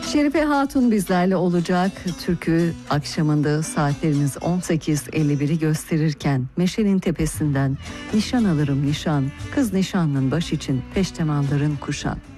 Şerife Hatun bizlerle olacak. Türkü akşamında saatlerimiz 18.51'i gösterirken Meşenin tepesinden nişan alırım nişan, kız nişanlın baş için peştemalların kuşan.